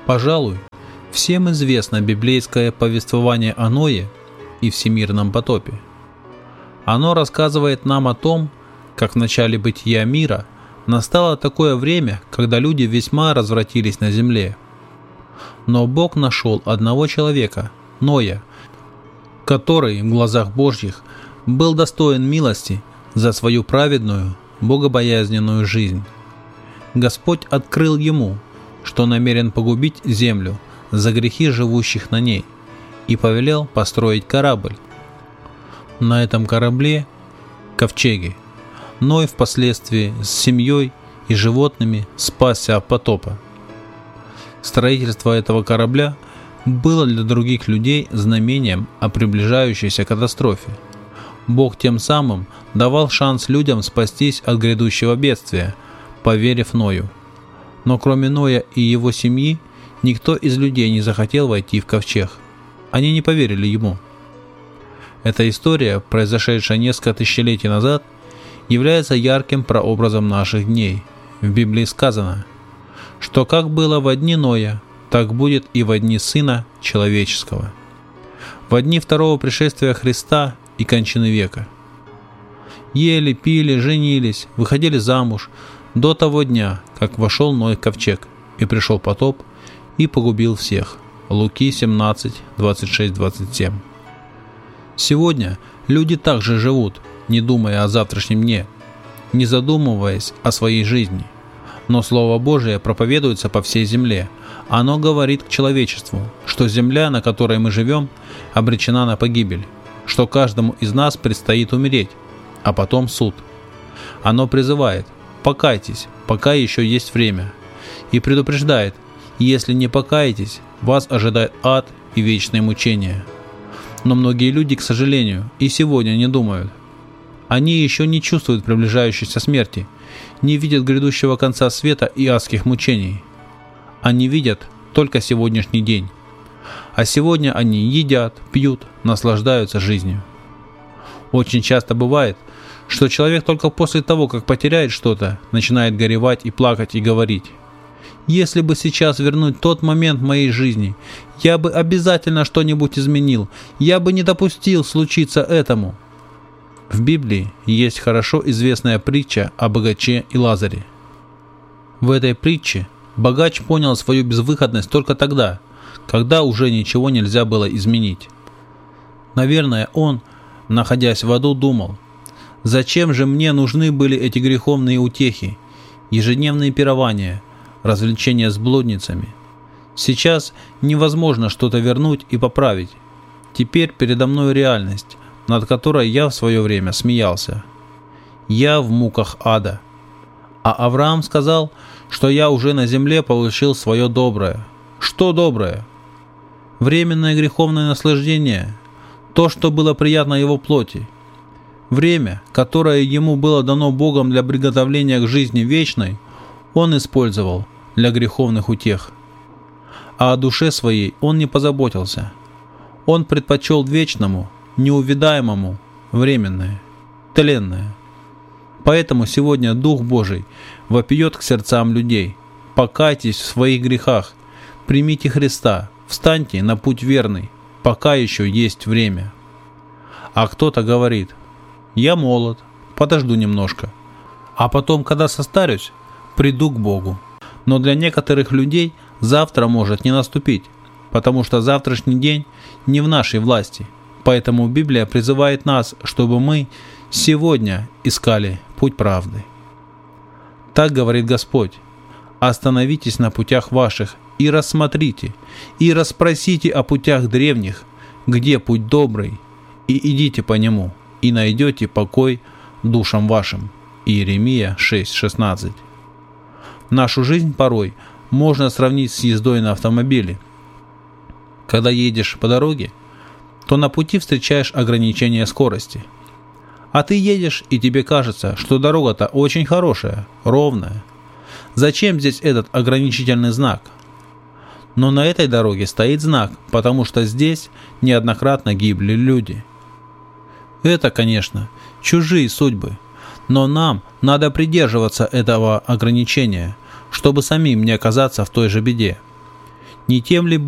Пожалуй, всем известно библейское повествование о Ное и всемирном потопе. Оно рассказывает нам о том, как в начале бытия мира настало такое время, когда люди весьма развратились на земле. Но Бог нашел одного человека, Ноя, который в глазах Божьих был достоин милости за свою праведную, богобоязненную жизнь. Господь открыл ему, что намерен погубить землю за грехи живущих на ней, и повелел построить корабль. На этом корабле, ковчеге, Ной впоследствии с семьей и животными спасся от потопа. Строительство этого корабля было для других людей знамением о приближающейся катастрофе. Бог тем самым давал шанс людям спастись от грядущего бедствия, поверив Ною. Но кроме Ноя и его семьи, никто из людей не захотел войти в ковчег. Они не поверили ему. Эта история, произошедшая несколько тысячелетий назад, является ярким прообразом наших дней. В Библии сказано, что как было во дни Ноя, так будет и во дни Сына Человеческого, во дни второго пришествия Христа и кончины века. Ели, пили, женились, выходили замуж до того дня, как вошел Ной в ковчег, и пришел потоп, и погубил всех. Луки 17, 26, 27. Сегодня люди также живут, не думая о завтрашнем дне, не задумываясь о своей жизни. Но Слово Божие проповедуется по всей земле. Оно говорит к человечеству, что земля, на которой мы живем, обречена на погибель, что каждому из нас предстоит умереть, а потом суд. Оно призывает: покайтесь, пока еще есть время, и предупреждает: если не покаетесь, вас ожидает ад и вечные мучения. Но многие люди, к сожалению, и сегодня не думают. Они еще не чувствуют приближающейся смерти, не видят грядущего конца света и адских мучений. Они видят только сегодняшний день. А сегодня они едят, пьют, наслаждаются жизнью. Очень часто бывает, что человек только после того, как потеряет что-то, начинает горевать и плакать и говорить: если бы сейчас вернуть тот момент в моей жизни, я бы обязательно что-нибудь изменил, я бы не допустил случиться этому. В Библии есть хорошо известная притча о богаче и Лазаре. В этой притче богач понял свою безвыходность только тогда, когда уже ничего нельзя было изменить. Наверное, он, находясь в аду, думал: зачем же мне нужны были эти греховные утехи, ежедневные пирования, развлечения с блудницами? Сейчас невозможно что-то вернуть и поправить. Теперь передо мной реальность, над которой я в свое время смеялся. Я в муках ада. А Авраам сказал, что я уже на земле получил свое доброе. Что доброе? Временное греховное наслаждение, то, что было приятно его плоти. Время, которое ему было дано Богом для приготовления к жизни вечной, он использовал для греховных утех. А о душе своей он не позаботился. Он предпочел вечному, неувидаемому, временное, тленное. Поэтому сегодня Дух Божий вопиет к сердцам людей: покайтесь в своих грехах, примите Христа, встаньте на путь верный, пока еще есть время. А кто-то говорит: я молод, подожду немножко, а потом, когда состарюсь, приду к Богу. Но для некоторых людей завтра может не наступить, потому что завтрашний день не в нашей власти. Поэтому Библия призывает нас, чтобы мы сегодня искали путь правды. Так говорит Господь: остановитесь на путях ваших и рассмотрите, и расспросите о путях древних, где путь добрый, и идите по нему, и найдете покой душам вашим. Иеремия 6:16. Нашу жизнь порой можно сравнить с ездой на автомобиле. Когда едешь по дороге, то на пути встречаешь ограничение скорости. А ты едешь, и тебе кажется, что дорога-то очень хорошая, ровная. Зачем здесь этот ограничительный знак? Но на этой дороге стоит знак, потому что здесь неоднократно гибли люди. Это, конечно, чужие судьбы, но нам надо придерживаться этого ограничения, чтобы самим не оказаться в той же беде. Не тем ли